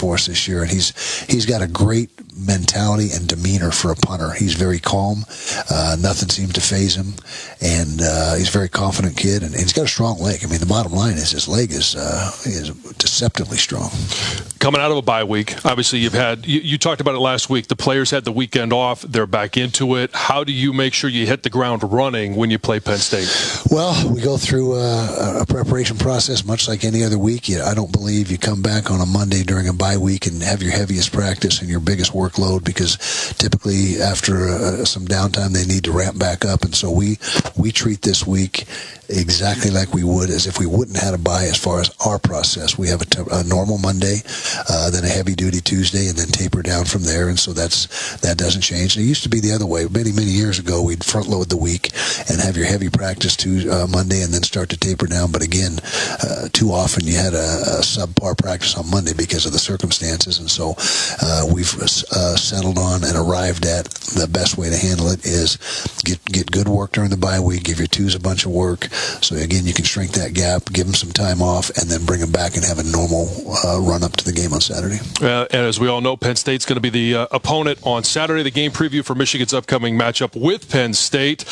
for us this year, and he's got a great mentality and demeanor for a punter. He's very calm. Nothing seems to faze him, and he's a very confident kid, and he's got a strong leg. I mean, the bottom line is his leg is deceptively strong. Coming out of a bye week, obviously you talked about it last week. The players had the weekend off. They're back into it. How do you make sure you hit the ground running when you play Penn State? Well, we go through a preparation process much like any other week. I don't believe you come back on a Monday during a bye week and have your heaviest practice and your biggest workload, because typically after some downtime they need to ramp back up. And so we treat this week exactly like we would as if we wouldn't have had a bye as far as our process. We have a normal Monday, then a heavy-duty Tuesday, and then taper down from there. And so that doesn't change. And it used to be the other way. Many, many years ago, we'd front-load the week and have your heavy practice Monday and then start to taper down. But again, too often you had a subpar practice on Monday because of the circumstances. And so we've settled on and arrived at the best way to handle it is get good work during the bye week, give your twos a bunch of work. So again, you can shrink that gap, give them some time off, and then bring them back and have a normal run up to the game on Saturday. And as we all know, Penn State's going to be the opponent on Saturday. The game preview for Michigan's upcoming matchup with Penn State.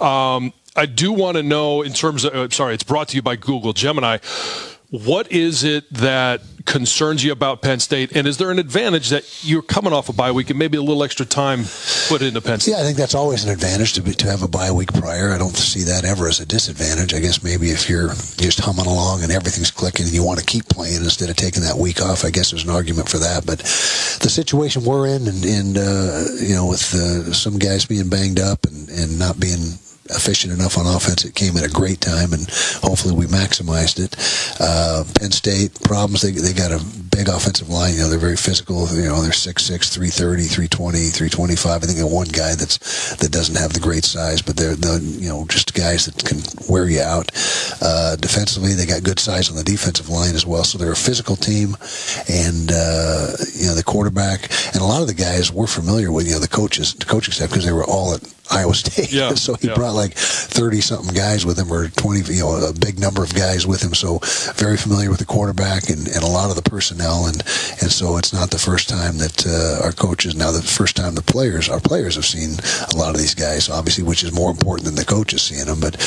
I do want to know, in terms of, it's brought to you by Google Gemini. What is it that concerns you about Penn State? And is there an advantage that you're coming off a bye week and maybe a little extra time put into Penn State? Yeah, I think that's always an advantage to have a bye week prior. I don't see that ever as a disadvantage. I guess maybe if you're just humming along and everything's clicking and you want to keep playing instead of taking that week off, I guess there's an argument for that. But the situation we're in and with some guys being banged up and not being efficient enough on offense, it came at a great time, and hopefully we maximized it. Penn State problems, they got a big offensive line. They're very physical. They're 6'6", 330, 320, 325. I think one guy that doesn't have the great size, but they're just guys that can wear you out. Defensively, they got good size on the defensive line as well. So they're a physical team, and the quarterback and a lot of the guys we're familiar with. The coaching staff, because they were all at Iowa State. Yeah, so he brought like 30-something guys with him, or 20, a big number of guys with him. So very familiar with the quarterback and a lot of the personnel. And so it's not the first time that our coaches, now the first time our players have seen a lot of these guys, obviously, which is more important than the coaches seeing them. But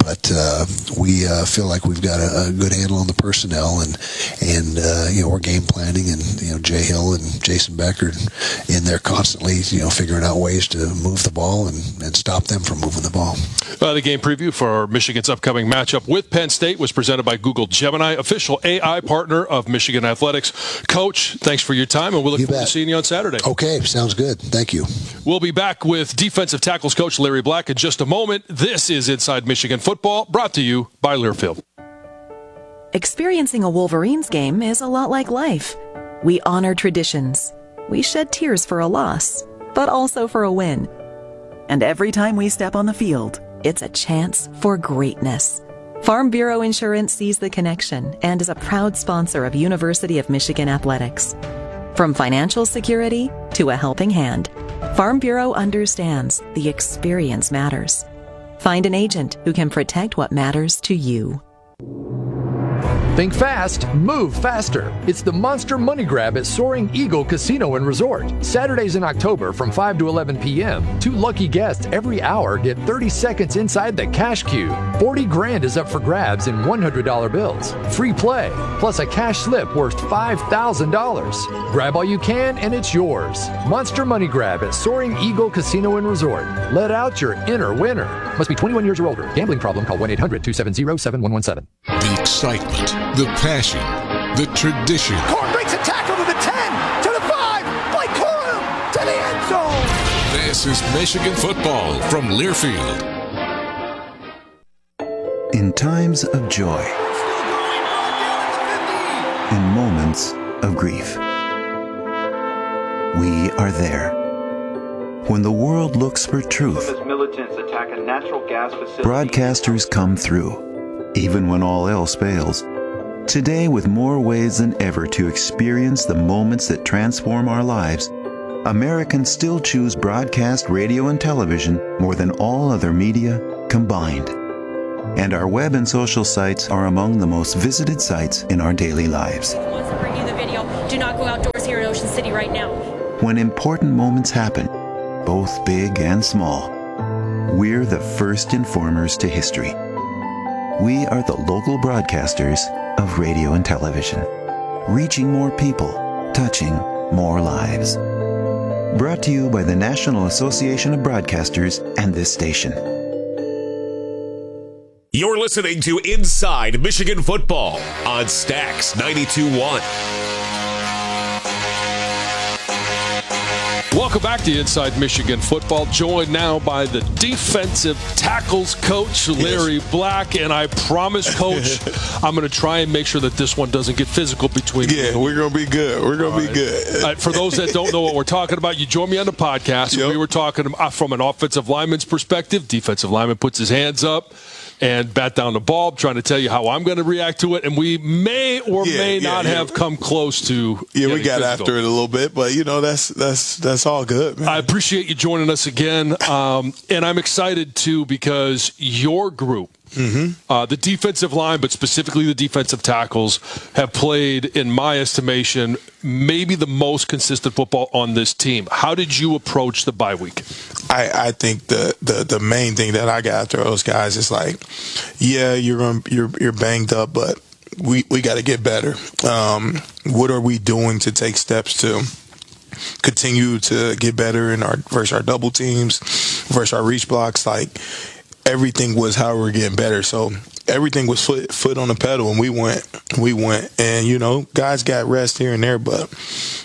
we feel like we've got a good handle on the personnel, and we're game planning, and Jay Hill and Jason Beck are in there constantly, figuring out ways to move the ball and stop them from moving the ball. The game preview for Michigan's upcoming matchup with Penn State was presented by Google Gemini, official AI partner of Michigan Athletics. Coach, thanks for your time, and we'll look forward to seeing you on Saturday. Okay, sounds good. Thank you. We'll be back with defensive tackles coach Larry Black in just a moment. This is Inside Michigan Football, brought to you by Learfield. Experiencing a Wolverines game is a lot like life. We honor traditions. We shed tears for a loss, but also for a win. And every time we step on the field, it's a chance for greatness. Farm Bureau Insurance sees the connection and is a proud sponsor of University of Michigan Athletics. From financial security to a helping hand, Farm Bureau understands the experience matters. Find an agent who can protect what matters to you. Think fast, move faster. It's the Monster Money Grab at Soaring Eagle Casino and Resort. Saturdays in October from 5 to 11 p.m. 2 lucky guests every hour get 30 seconds inside the cash cube. 40 grand is up for grabs in $100 bills. Free play, plus a cash slip worth $5,000. Grab all you can and it's yours. Monster Money Grab at Soaring Eagle Casino and Resort. Let out your inner winner. Must be 21 years or older. Gambling problem? Call 1-800-270-7117. The excitement, the passion, the tradition. Corum breaks a tackle to the 10, to the 5, Blake Corum, to the end zone. This is Michigan football from Learfield. In times of joy, in moments of grief, we are there. When the world looks for truth, broadcasters come through, even when all else fails. Today, with more ways than ever to experience the moments that transform our lives, Americans still choose broadcast radio and television more than all other media combined. And our web and social sites are among the most visited sites in our daily lives. Wants to bring you the video. do not go outdoors here in Ocean City right now. When important moments happen, both big and small, we're the first informers to history. We are the local broadcasters of radio and television, reaching more people, touching more lives. Brought to you by the National Association of Broadcasters and this station. You're listening to Inside Michigan Football on Stax 92.1. Welcome back to Inside Michigan Football, joined now by the defensive tackles coach, Larry Black. And I promise, Coach, I'm going to try and make sure that this one doesn't get physical between me. Yeah, we're going to be good. We're going to be good. For those that don't know what we're talking about, you joined me on the podcast. Yep. We were talking from an offensive lineman's perspective. Defensive lineman puts his hands up and bat down the ball, trying to tell you how I'm going to react to it. And we may or may not have come close to we got physical. After it a little bit, but, that's all good, man. I appreciate you joining us again. And I'm excited, too, because your group, the defensive line, but specifically the defensive tackles, have played, in my estimation, maybe the most consistent football on this team. How did you approach the bye week? I think the main thing that I got after those guys is like, yeah, you're banged up, but we got to get better. What are we doing to take steps to continue to get better in versus our double teams, versus our reach blocks? Like, everything was how we're getting better. So everything was foot on the pedal, and we went. And guys got rest here and there, but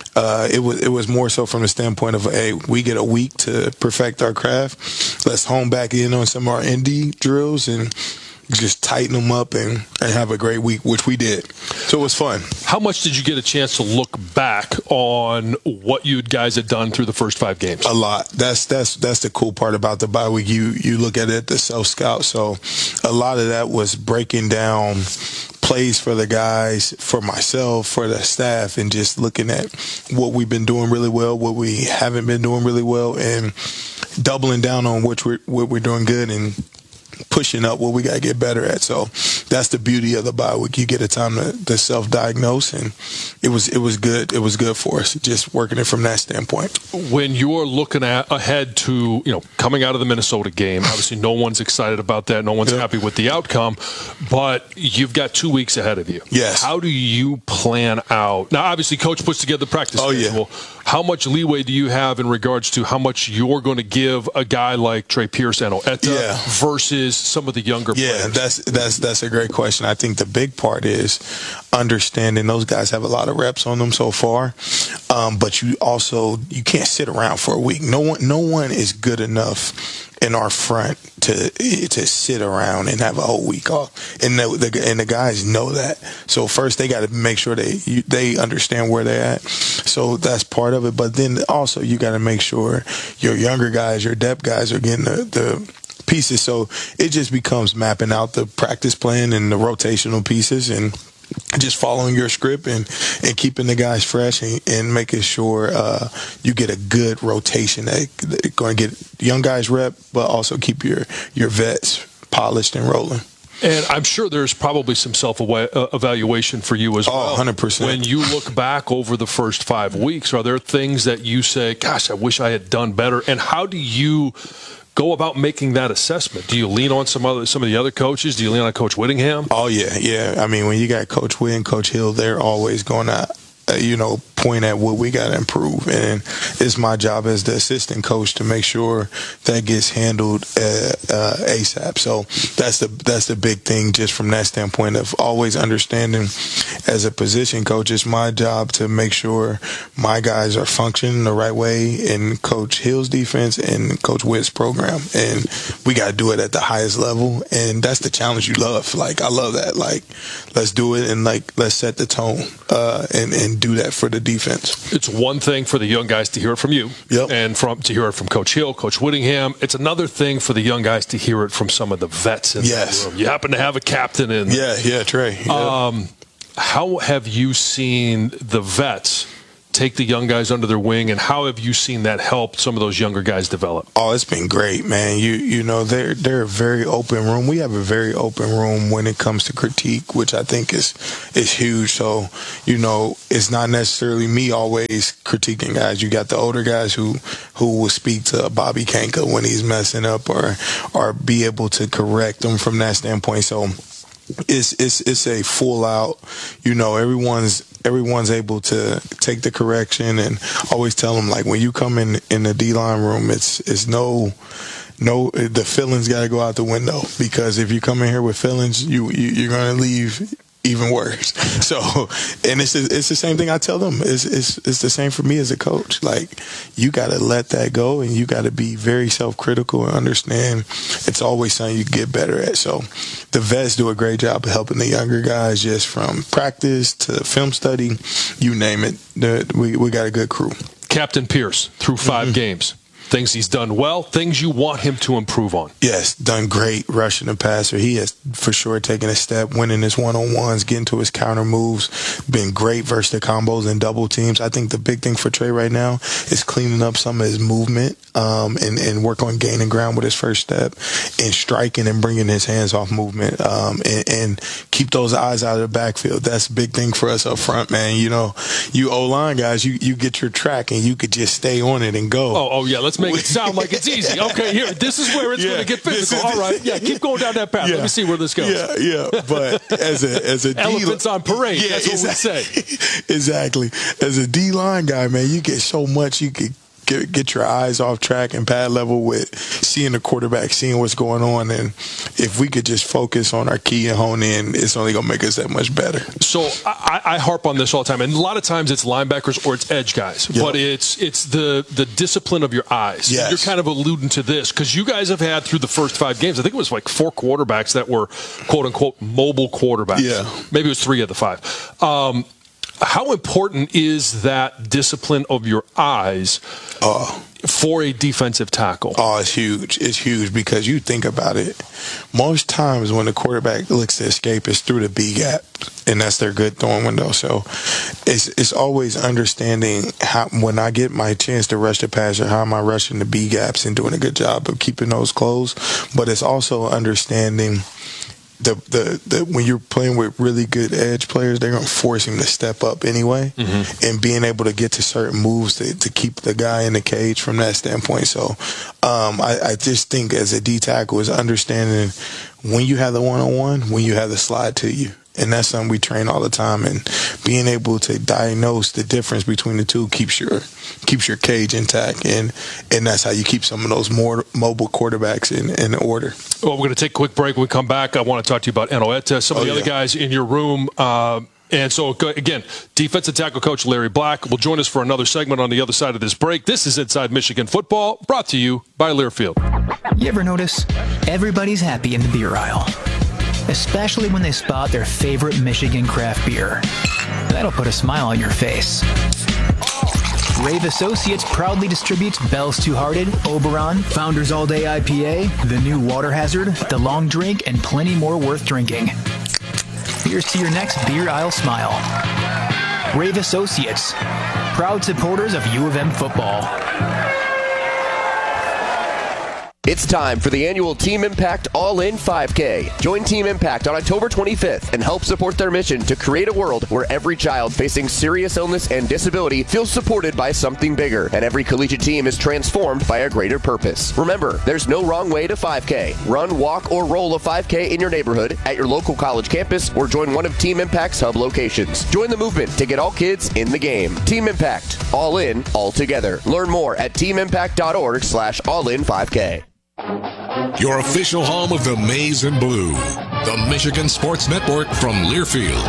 it was more so from the standpoint of, hey, we get a week to perfect our craft. Let's hone back in on some of our indie drills and just tighten them up and have a great week, which we did. So it was fun. How much did you get a chance to look back on what you guys had done through the first 5 games? A lot. That's the cool part about the bye week. You look at it, the self-scout. So a lot of that was breaking down plays for the guys, for myself, for the staff, and just looking at what we've been doing really well, what we haven't been doing really well, and doubling down on what we're doing good and pushing up what we got to get better at. So that's the beauty of the bye week. You get a time to self-diagnose, and it was good. It was good for us, just working it from that standpoint. When you're looking ahead to, coming out of the Minnesota game, obviously no one's excited about that. No one's happy with the outcome, but you've got 2 weeks ahead of you. Yes. How do you plan out? Now, obviously, Coach puts together the practice schedule. Yeah. How much leeway do you have in regards to how much you're going to give a guy like Trey Pierce and Oeta versus some of the younger players? Yeah, that's a great question. I think the big part is understanding those guys have a lot of reps on them so far, but you can't sit around for a week. No one is good enough in our front to sit around and have a whole week off, and the guys know that. So first they got to make sure they understand where they're at. So that's part of it. But then also you got to make sure your younger guys, your depth guys, are getting the pieces. So it just becomes mapping out the practice plan and the rotational pieces and just following your script and keeping the guys fresh and making sure you get a good rotation that going to get young guys rep, but also keep your vets polished and rolling. And I'm sure there's probably some self-evaluation for you as well. 100%. When you look back over the first 5 weeks, are there things that you say, gosh, I wish I had done better? And how do you go about making that assessment? Do you lean on some of the other coaches? Do you lean on Coach Whittingham? Oh, yeah. I mean, when you got Coach Whitt and Coach Hill, they're always going to point at what we got to improve. And it's my job as the assistant coach to make sure that gets handled ASAP. So that's the big thing, just from that standpoint of always understanding as a position coach, it's my job to make sure my guys are functioning the right way in Coach Hill's defense and Coach Witt's program. And we got to do it at the highest level. And that's the challenge you love. Like, I love that. Like, let's do it and let's set the tone and do that for the defense. It's one thing for the young guys to hear it from you, and to hear it from Coach Hill, Coach Whittingham. It's another thing for the young guys to hear it from some of the vets in the room. You happen to have a captain in there. Yeah, Trey. How have you seen the vets take the young guys under their wing, and how have you seen that help some of those younger guys develop? Oh, it's been great, man. You know, they're a very open room. We have a very open room when it comes to critique, which I think is huge. So, you know, it's not necessarily me always critiquing guys. You got the older guys who will speak to Bobby Kanka when he's messing up, or be able to correct them from that standpoint. So it's a full out, you know, everyone's able to take the correction, and always tell them, like, when you come in the D-line room, it's no, the feelings got to go out the window, because if you come in here with feelings, you're going to leave even worse. So, and it's the same thing I tell them. It's the same for me as a coach. Like, you got to let that go, and you got to be very self-critical and understand it's always something you get better at. So the vets do a great job of helping the younger guys, just from practice to film study, you name it. We got a good crew. Captain Pierce, through 5 games. Things he's done well, things you want him to improve on. Yes, done great rushing the passer. He has for sure taken a step, winning his one-on-ones, getting to his counter moves, been great versus the combos and double teams. I think the big thing for Trey right now is cleaning up some of his movement, and work on gaining ground with his first step, and striking and bringing his hands off movement, and keep those eyes out of the backfield. That's a big thing for us up front, man. You know, you O-line guys, you get your track and you could just stay on it and go. Oh yeah, let's make it sound like it's easy. Okay, here, this is where it's going to get physical. All right, yeah, keep going down that path. Let me see where this goes. Yeah. But as a elephants on parade, that's what we say. Exactly. As a D-line guy, man, you get so much. You could get your eyes off track and pad level with seeing the quarterback, seeing what's going on. And if we could just focus on our key and hone in, it's only going to make us that much better. So I harp on this all the time, and a lot of times it's linebackers or it's edge guys, but it's the discipline of your eyes. Yes. You're kind of alluding to this, because you guys have had, through the first 5 games, I think it was like 4 quarterbacks that were quote-unquote mobile quarterbacks. Yeah. Maybe it was 3 of the 5. How important is that discipline of your eyes for a defensive tackle? Oh, it's huge. It's huge, because you think about it. Most times when the quarterback looks to escape, it's through the B gap, and that's their good throwing window. So it's always understanding how, when I get my chance to rush the passer, how am I rushing the B gaps and doing a good job of keeping those closed. But it's also understanding the when you're playing with really good edge players, they're going to force him to step up anyway, and being able to get to certain moves to keep the guy in the cage from that standpoint. So I just think as a D tackle is understanding when you have the one-on-one, when you have the slide to you. And that's something we train all the time, and being able to diagnose the difference between the two keeps your cage intact, and that's how you keep some of those more mobile quarterbacks in order. Well, we're going to take a quick break. When we come back, I want to talk to you about Enoeta, some of the other guys in your room. And so, again, defensive tackle coach Larry Black will join us for another segment on the other side of this break. This is Inside Michigan Football, brought to you by Learfield. You ever notice everybody's happy in the beer aisle? Especially when they spot their favorite Michigan craft beer. That'll put a smile on your face. Rave Associates proudly distributes Bell's Two Hearted, Oberon, Founders All Day IPA, the new Water Hazard, the Long Drink, and plenty more worth drinking. Here's to your next beer aisle smile. Rave Associates, proud supporters of U of M football. It's time for the annual Team Impact All-In 5K. Join Team Impact on October 25th and help support their mission to create a world where every child facing serious illness and disability feels supported by something bigger, and every collegiate team is transformed by a greater purpose. Remember, there's no wrong way to 5K. Run, walk, or roll a 5K in your neighborhood, at your local college campus, or join one of Team Impact's hub locations. Join the movement to get all kids in the game. Team Impact. All in, all together. Learn more at teamimpact.org/all-in5K. Your official home of the Maize and Blue, the Michigan Sports Network from Learfield.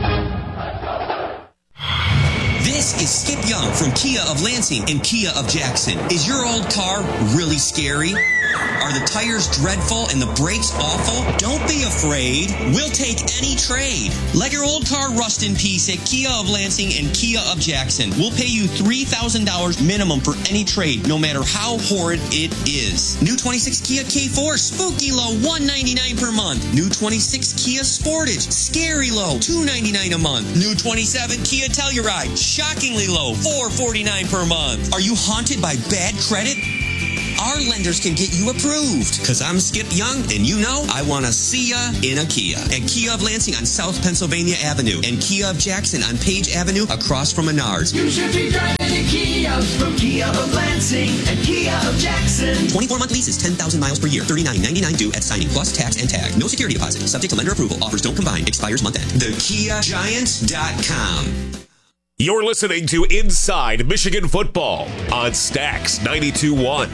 This is Skip Young from Kia of Lansing and Kia of Jackson. Is your old car really scary? Are the tires dreadful and the brakes awful? Don't be afraid. We'll take any trade. Let your old car rust in peace at Kia of Lansing and Kia of Jackson. We'll pay you $3,000 minimum for any trade, no matter how horrid it is. New 26 Kia K4, spooky low, $199 per month. New 26 Kia Sportage, scary low, $299 a month. New 27 Kia Telluride, shockingly low, $449 per month. Are you haunted by bad credit? Our lenders can get you approved. Because I'm Skip Young, and you know I want to see ya in a Kia. At Kia of Lansing on South Pennsylvania Avenue and Kia of Jackson on Page Avenue across from Menards. You should be driving a Kia from Kia of Lansing and Kia of Jackson. 24-month leases, 10,000 miles per year, $39.99 due at signing, plus tax and tag. No security deposit. Subject to lender approval. Offers don't combine. Expires month end. TheKiaGiants.com. You're listening to Inside Michigan Football on Stax 92.1.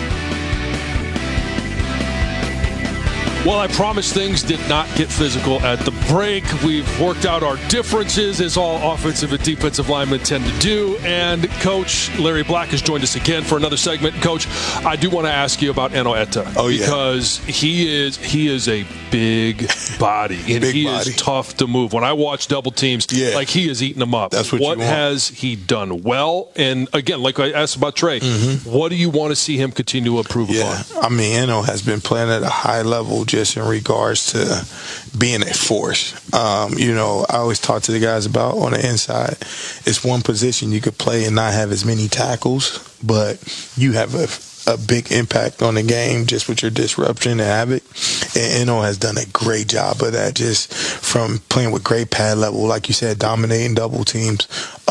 Well, I promised things did not get physical at the break. We've worked out our differences, as all offensive and defensive linemen tend to do. And Coach Larry Black has joined us again for another segment. Coach, I do want to ask you about Eno Etta. Oh, yeah. Because he is a big body, and he is tough to move. When I watch double teams, like he is eating them up. That's what you want. Has he done well? And again, like I asked about Trey, what do you want to see him continue to improve upon? I mean, Eno has been playing at a high level just in regards to being a force. You know, I always talk to the guys about on the inside, it's one position you could play and not have as many tackles, but you have a big impact on the game just with your disruption and havoc. And Eno has done a great job of that, just from playing with great pad level, like you said, dominating double teams,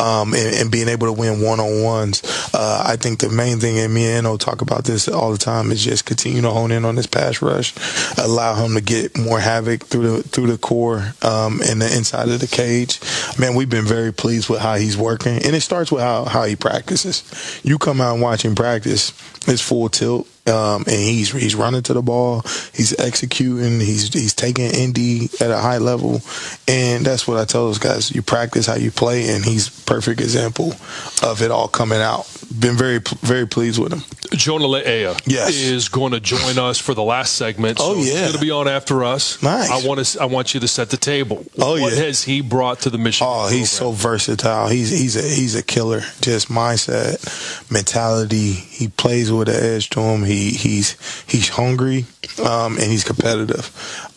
and being able to win one-on-ones. I think the main thing, and me and Eno talk about this all the time, is just continue to hone in on this pass rush, allow him to get more havoc through the core and the inside of the cage. Man, we've been very pleased with how he's working, and it starts with how he practices. You come out and watch him practice, it's full tilt. And he's running to the ball, he's executing, he's taking ND at a high level, and that's what I tell those guys. You practice how you play, and he's a perfect example of it all coming out. Been very, very pleased with him. Jonah Le'ea is going to join us for the last segment. So he's going to be on after us. Nice. I want you to set the table. What has he brought to the Michigan program? He's so versatile. He's a killer. Just mindset, mentality. He plays with an edge to him. He's hungry, and he's competitive.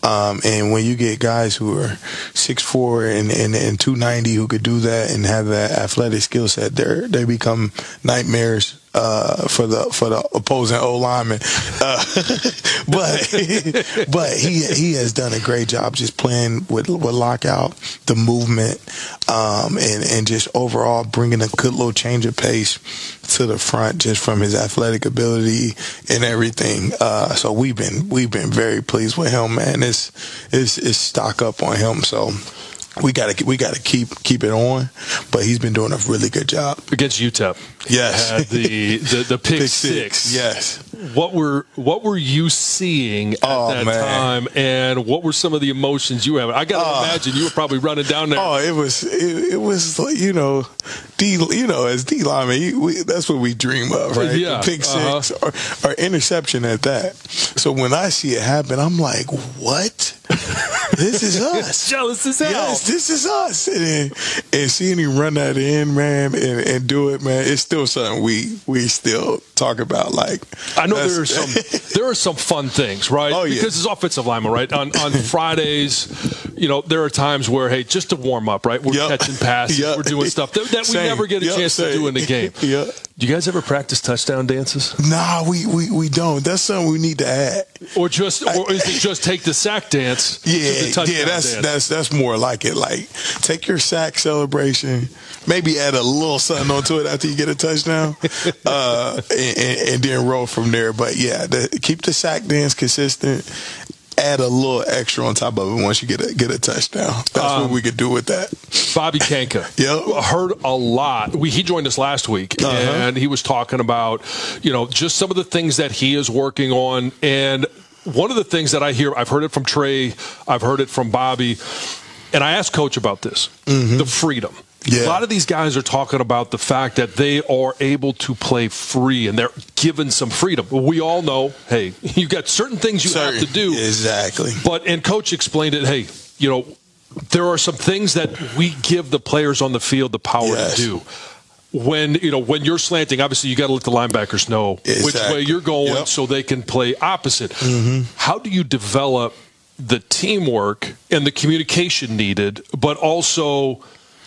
And when you get guys who are 6'4" and 290 who could do that and have that athletic skill set, they become nightmares for the opposing O-lineman. But he has done a great job just playing with lockout, the movement, and just overall bringing a good little change of pace to the front just from his athletic ability and everything. So we've been very pleased with him, man. It's stock up on him. So we gotta keep it on, but he's been doing a really good job against UTEP. Yes, had the pick six. Yes. What were you seeing at that time, and what were some of the emotions you were having? I gotta imagine you were probably running down there. Oh, it was as D lineman, that's what we dream of, right? Yeah. The pick six or interception at that. So when I see it happen, I'm like, what? This is us. Jealous as hell. Yes, this is us. And seeing him run that in, man, and do it, man, it's still something we still talk about. Like, I know there are some fun things, right? Oh, yeah. Because it's offensive lineman, right? On Fridays, there are times where, hey, just to warm up, right? We're catching passes, we're doing stuff that we never get a chance to do in the game. Do you guys ever practice touchdown dances? Nah, we don't. That's something we need to add. Or is it just take the sack dance? That's more like it. Like, take your sack celebration, maybe add a little something onto it after you get a touchdown, and then roll from there. But yeah, keep the sack dance consistent. Add a little extra on top of it once you get a touchdown. That's what we could do with that. Bobby Kanka. Heard a lot. He joined us last week, and he was talking about, just some of the things that he is working on. And one of the things that I hear, I've heard it from Trey, I've heard it from Bobby, and I asked Coach about this, the freedom. A lot of these guys are talking about the fact that they are able to play free and they're given some freedom. We all know, hey, you got certain things you have to do. Exactly. And Coach explained it, hey, there are some things that we give the players on the field the power to do. When you're slanting, obviously you got to let the linebackers know which way you're going so they can play opposite. How do you develop the teamwork and the communication needed, but also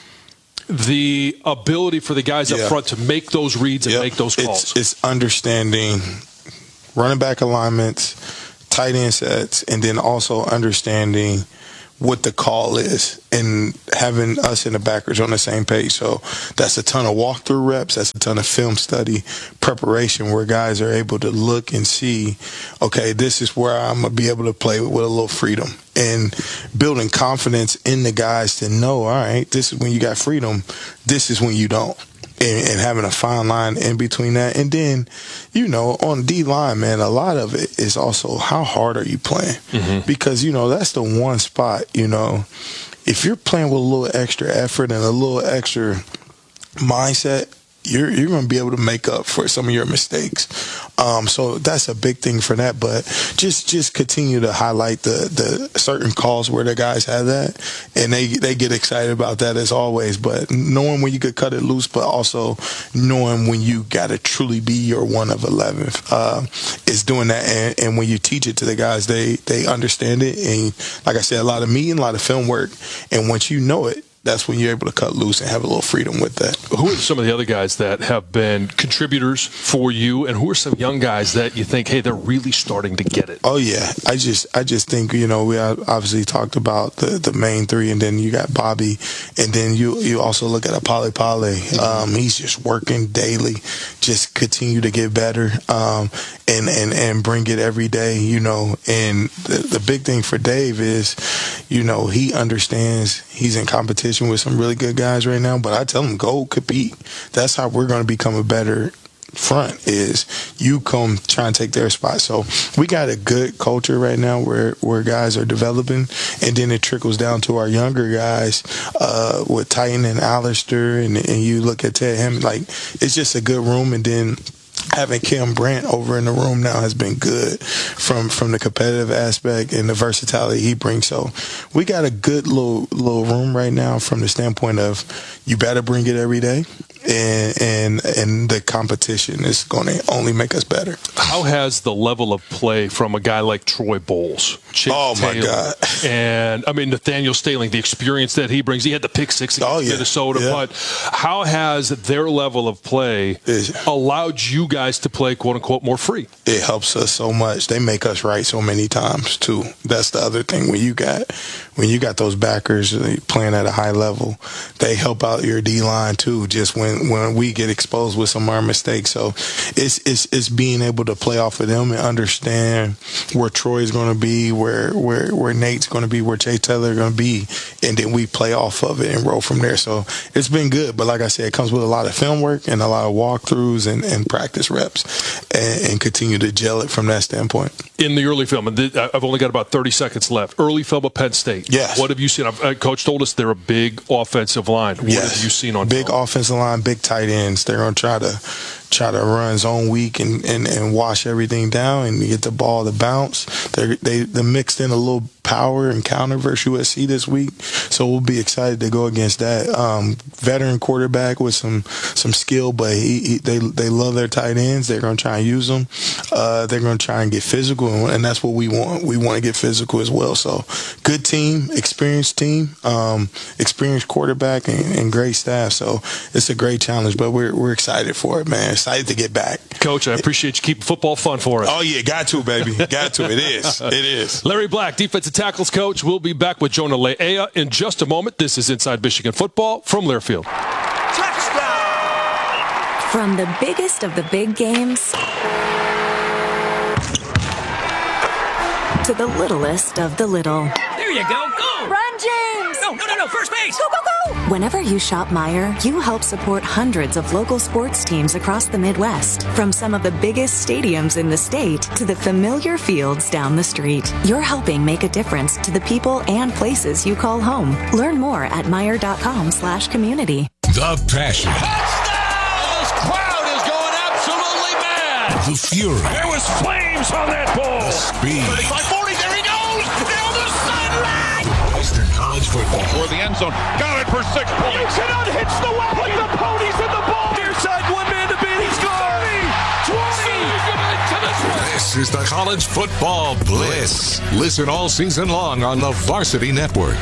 the ability for the guys up front to make those reads and make those calls? It's understanding running back alignments, tight end sets, and then also understanding what the call is and having us and the backers on the same page. So that's a ton of walkthrough reps. That's a ton of film study preparation where guys are able to look and see, okay, this is where I'm going to be able to play with a little freedom, and building confidence in the guys to know, all right, this is when you got freedom. This is when you don't. And having a fine line in between that. And then, on D-line, man, a lot of it is also how hard are you playing? Because, that's the one spot, if you're playing with a little extra effort and a little extra mindset, you're going to be able to make up for some of your mistakes. So that's a big thing for that. But just continue to highlight the certain calls where the guys have that, and they get excited about that as always. But knowing when you could cut it loose, but also knowing when you got to truly be your 1 of 11 is doing that. And when you teach it to the guys, they understand it. And like I said, a lot of meeting, a lot of film work. And once you know it, that's when you're able to cut loose and have a little freedom with that. Who are some of the other guys that have been contributors for you, and who are some young guys that you think, hey, they're really starting to get it? Oh, yeah. I just think, we obviously talked about the main three, and then you got Bobby, and then you also look at Apale Pale. He's just working daily, just continue to get better, and bring it every day, And the big thing for Dave is, he understands he's in competition with some really good guys right now, but I tell him, go compete. That's how we're going to become a better front, is you come try and take their spot. So we got a good culture right now where guys are developing, and then it trickles down to our younger guys with Titan and Alistair, and you look at Ted Hammond, like, it's just a good room. And then having Kim Brandt over in the room now has been good from the competitive aspect and the versatility he brings. So we got a good little room right now from the standpoint of you better bring it every day. And the competition is going to only make us better. How has the level of play from a guy like Troy Bowles, Chase my Taylor, God, and Nathaniel Staling, the experience that he brings? He had the pick six against Minnesota, but how has their level of play allowed you guys to play, quote unquote, more free? It helps us so much. They make us right so many times too. That's the other thing. When you got those backers playing at a high level, they help out your D-line too. Just when we get exposed with some of our mistakes. So it's being able to play off of them and understand where Troy's going to be, where Nate's going to be, where Chase Taylor going to be, and then we play off of it and roll from there. So it's been good. But like I said, it comes with a lot of film work and a lot of walkthroughs and practice reps, and continue to gel it from that standpoint. In the early film, and I've only got about 30 seconds left, early film of Penn State. Yes. What have you seen? Coach told us they're a big offensive line. What have you seen on big film? Offensive line, big tight ends. They're going to try to run zone weak and wash everything down and get the ball to bounce. They mixed in a little power and counter versus USC this week, so we'll be excited to go against that. Veteran quarterback with some skill, but they love their tight ends. They're going to try and use them. They're going to try and get physical, and that's what we want. We want to get physical as well. So good team, experienced quarterback, and great staff. So it's a great challenge, but we're excited for it, man. Excited to get back. Coach, I appreciate you keeping football fun for us. Oh, yeah, got to, baby. Got to. It is. It is. Larry Black, defensive tackles coach. We'll be back with Jonah Le'ea in just a moment. This is Inside Michigan Football from Learfield. Touchdown! From the biggest of the big games to the littlest of the little. There you go. Go! Run, James! No, first base! Go, go, go! Whenever you shop Meijer, you help support hundreds of local sports teams across the Midwest, from some of the biggest stadiums in the state to the familiar fields down the street. You're helping make a difference to the people and places you call home. Learn more at Meijer.com/community. The passion. Touchdown! This crowd is going absolutely mad. The fury. There was flames on that ball. The speed. 35-40, there he goes! Down the sideline! Western College football. For the end zone. Got it for 6 points. You cannot hitch the wagon. Put the ponies in the ball. Near side, one man to beat. He's gone. 20. This is the College Football Blitz. Listen all season long on the Varsity Network.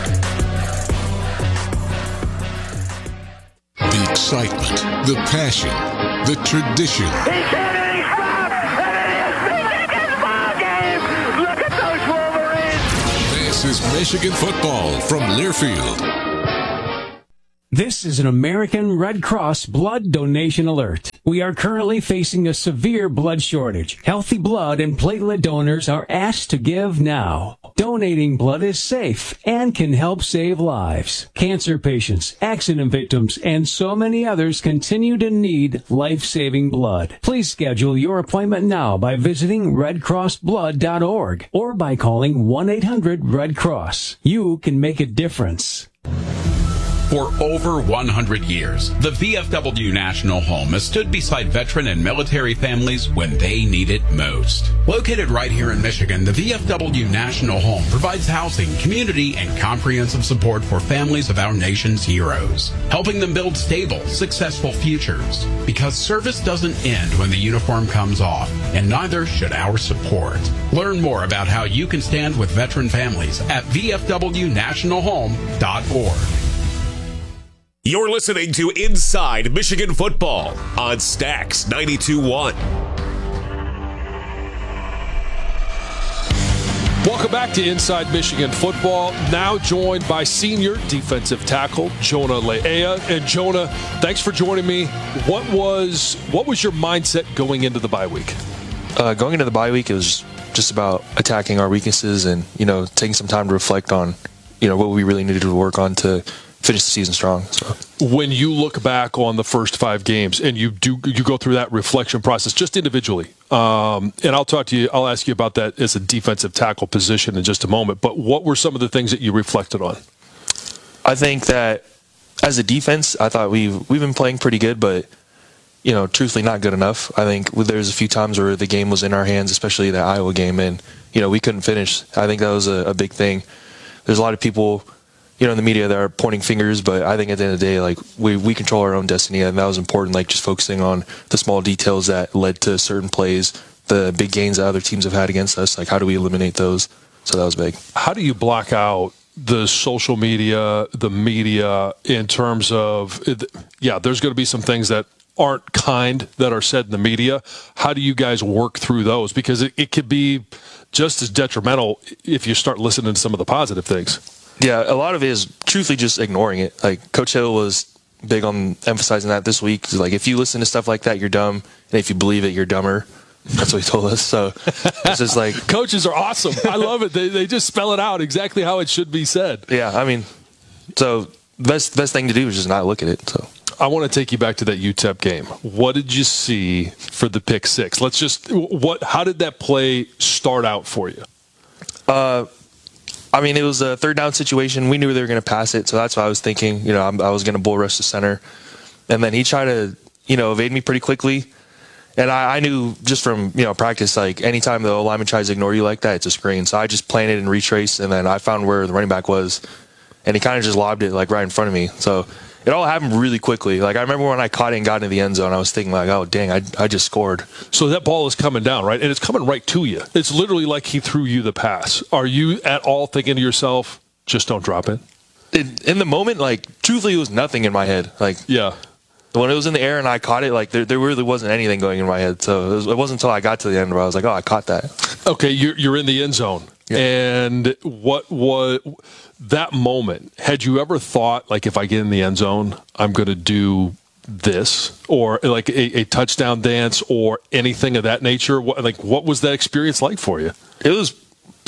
The excitement, the passion, the tradition. He can't any stop, and it is Michigan's ball game. Look at those Wolverines. This is Michigan football from Learfield. This is an American Red Cross blood donation alert. We are currently facing a severe blood shortage. Healthy blood and platelet donors are asked to give now. Donating blood is safe and can help save lives. Cancer patients, accident victims, and so many others continue to need life-saving blood. Please schedule your appointment now by visiting redcrossblood.org or by calling 1-800-RED-CROSS. You can make a difference. For over 100 years, the VFW National Home has stood beside veteran and military families when they need it most. Located right here in Michigan, the VFW National Home provides housing, community, and comprehensive support for families of our nation's heroes, helping them build stable, successful futures. Because service doesn't end when the uniform comes off, and neither should our support. Learn more about how you can stand with veteran families at VFWNationalHome.org. You're listening to Inside Michigan Football on Stax 92.1. Welcome back to Inside Michigan Football. Now joined by senior defensive tackle Jonah Le'ea. And Jonah, thanks for joining me. What was your mindset going into the bye week? Going into the bye week, it was just about attacking our weaknesses and taking some time to reflect on what we really needed to work on to finish the season strong. So when you look back on the first 5 games and you go through that reflection process just individually, and I'll ask you about that as a defensive tackle position in just a moment, but what were some of the things that you reflected on? I think that as a defense, I thought we've been playing pretty good, but truthfully not good enough. I think there's a few times where the game was in our hands, especially the Iowa game, and we couldn't finish. I think that was a big thing. There's a lot of people in the media that are pointing fingers, but I think at the end of the day, we control our own destiny, and that was important, just focusing on the small details that led to certain plays, the big gains that other teams have had against us, how do we eliminate those? So that was big. How do you block out the social media, the media, in terms of, there's going to be some things that aren't kind that are said in the media. How do you guys work through those? Because it could be just as detrimental if you start listening to some of the positive things. Yeah, a lot of it is truthfully just ignoring it. Coach Hill was big on emphasizing that this week. If you listen to stuff like that, you're dumb. And if you believe it, you're dumber. That's what he told us. So it's just coaches are awesome. I love it. They just spell it out exactly how it should be said. Yeah, so the best thing to do is just not look at it. So I want to take you back to that UTEP game. What did you see for the pick six? How did that play start out for you? It was a third down situation. We knew they were going to pass it, so that's what I was thinking. I was going to bull rush the center. And then he tried to, evade me pretty quickly. And I knew just from, practice, anytime the lineman tries to ignore you like that, it's a screen. So I just planted and retraced, and then I found where the running back was. And he kind of just lobbed it, right in front of me. So it all happened really quickly. I remember when I caught it and got into the end zone, I was thinking, oh, dang, I just scored. So that ball is coming down, right? And it's coming right to you. It's literally like he threw you the pass. Are you at all thinking to yourself, just don't drop it? In the moment, truthfully, it was nothing in my head. Yeah. When it was in the air and I caught it, there really wasn't anything going in my head. So it wasn't until I got to the end where I was like, oh, I caught that. Okay, you're in the end zone. Yeah. And what was that moment? Had you ever thought, if I get in the end zone, I'm going to do this, or a touchdown dance or anything of that nature? What was that experience like for you? It was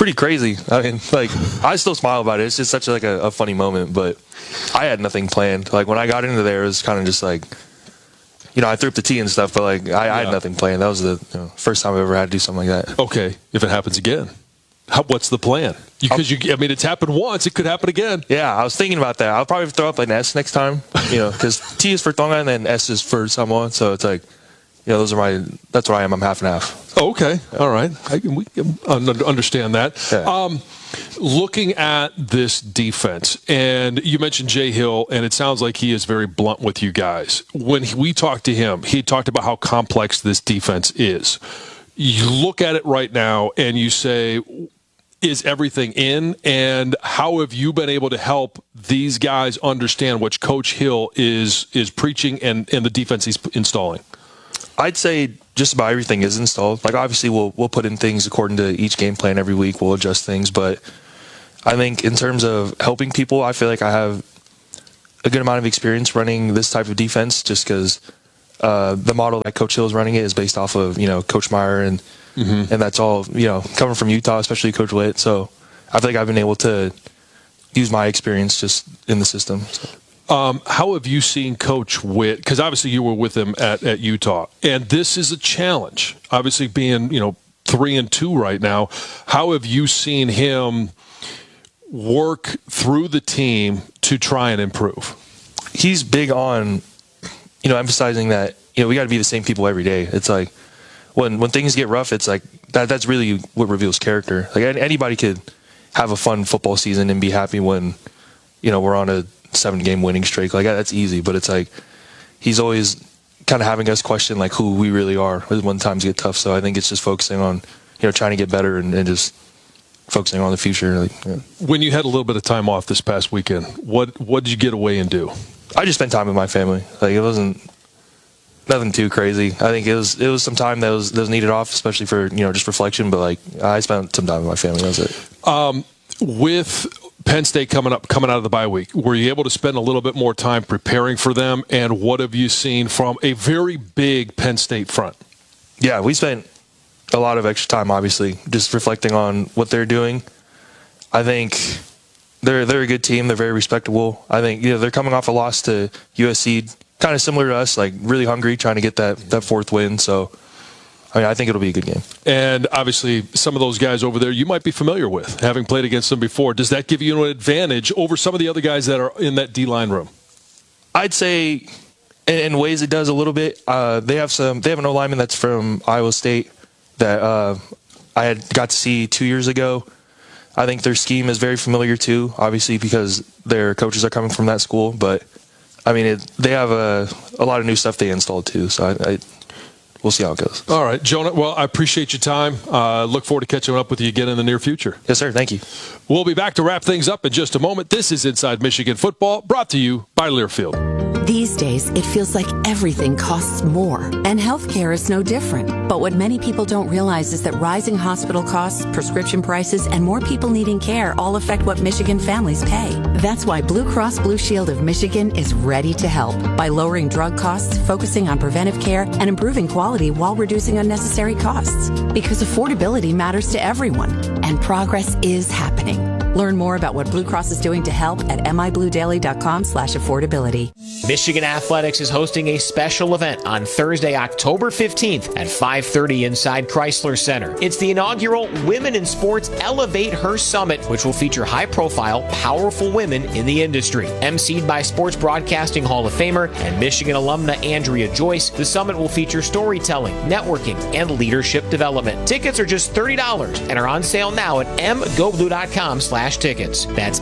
pretty crazy. I mean, like, I still smile about it. It's just such like a funny moment, but I had nothing planned. Like, when I got into there, it was kind of just like, I threw up the tee and stuff, but like I had nothing planned. That was the first time I've ever had to do something like that. Okay, if it happens again, what's the plan? Because it's happened once. It could happen again. Yeah, I was thinking about that. I'll probably throw up an S next time, because T is for Tonga and then S is for Samoa. So it's like, that's where I am. I'm half and half. Oh, okay. All right. We can understand that. Yeah. Looking at this defense, and you mentioned Jay Hill, and it sounds like he is very blunt with you guys. When we talked to him, he talked about how complex this defense is. You look at it right now, and you say, is everything in? And how have you been able to help these guys understand what Coach Hill is preaching and the defense he's installing? I'd say just about everything is installed. Like, obviously, we'll put in things according to each game plan every week. We'll adjust things. But I think in terms of helping people, I feel like I have a good amount of experience running this type of defense just because the model that Coach Hill is running it is based off of, Coach Meyer and that's all, coming from Utah, especially Coach Witt. So I feel like I've been able to use my experience just in the system. So. How have you seen Coach Witt? Because obviously you were with him at Utah, and this is a challenge. Obviously, being 3-2 right now, how have you seen him work through the team to try and improve? He's big on, emphasizing that we got to be the same people every day. It's like when things get rough, it's like that's really what reveals character. Like anybody could have a fun football season and be happy when we're on a 7-game winning streak. Like, that's easy, but it's like he's always kind of having us question like who we really are when times get tough. So I think it's just focusing on trying to get better and just focusing on the future. When you had a little bit of time off this past weekend, what did you get away and do? I just spent time with my family. Like, it wasn't nothing too crazy. I think it was some time that was needed off, especially for just reflection. But like, I spent some time with my family. That was it. With Penn State coming out of the bye week, were you able to spend a little bit more time preparing for them? And what have you seen from a very big Penn State front? Yeah, we spent a lot of extra time, obviously, just reflecting on what they're doing. I think they're a good team. They're very respectable. I think they're coming off a loss to USC, kind of similar to us, like really hungry, trying to get that fourth win. So I think it'll be a good game. And obviously, some of those guys over there you might be familiar with, having played against them before. Does that give you an advantage over some of the other guys that are in that D-line room? I'd say in ways it does a little bit. They have an O-lineman that's from Iowa State that I had got to see 2 years ago. I think their scheme is very familiar too, obviously because their coaches are coming from that school. But, they have a lot of new stuff they installed too, so we'll see how it goes. All right, Jonah. Well, I appreciate your time. Look forward to catching up with you again in the near future. Yes, sir. Thank you. We'll be back to wrap things up in just a moment. This is Inside Michigan Football, brought to you by Learfield. These days, it feels like everything costs more, and healthcare is no different. But what many people don't realize is that rising hospital costs, prescription prices, and more people needing care all affect what Michigan families pay. That's why Blue Cross Blue Shield of Michigan is ready to help by lowering drug costs, focusing on preventive care, and improving quality while reducing unnecessary costs. Because affordability matters to everyone, and progress is happening. Learn more about what Blue Cross is doing to help at mibluedaily.com/affordability. Michigan Athletics is hosting a special event on Thursday, October 15th at 5:30 inside Chrysler Center. It's the inaugural Women in Sports Elevate Her Summit, which will feature high-profile, powerful women in the industry. emceed by Sports Broadcasting Hall of Famer and Michigan alumna Andrea Joyce, the summit will feature storytelling, networking, and leadership development. Tickets are just $30 and are on sale now at mgoblue.com/tickets. That's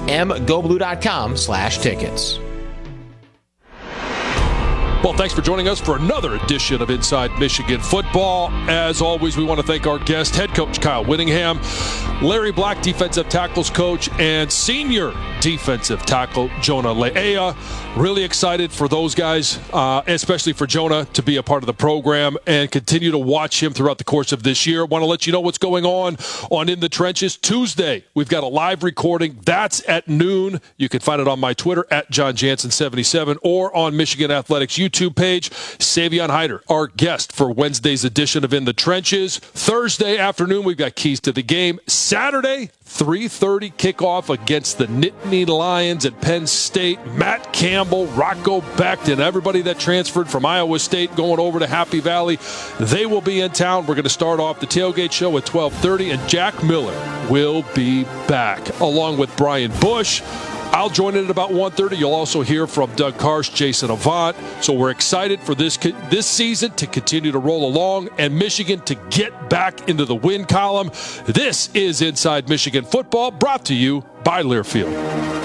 mgoblue.com/tickets. Well, thanks for joining us for another edition of Inside Michigan Football. As always, we want to thank our guest, head coach Kyle Whittingham, Larry Black, defensive tackles coach, and senior defensive tackle Jonah Le'ea. Really excited for those guys, especially for Jonah, to be a part of the program and continue to watch him throughout the course of this year. Want to let you know what's going on In the Trenches. Tuesday, we've got a live recording. That's at noon. You can find it on my Twitter, at JohnJansen77, or on Michigan Athletics YouTube. YouTube page. Savion Hyder, our guest for Wednesday's edition of In the Trenches. Thursday afternoon, we've got keys to the game. Saturday, 3:30 kickoff against the Nittany Lions at Penn State. Matt Campbell, Rocco Becht, and everybody that transferred from Iowa State going over to Happy Valley, they will be in town. We're going to start off the tailgate show at 12:30, and Jack Miller will be back, along with Brian Bush. I'll join in at about 1:30. You'll also hear from Doug Karsch, Jason Avant. So we're excited for this season to continue to roll along and Michigan to get back into the win column. This is Inside Michigan Football, brought to you by Learfield.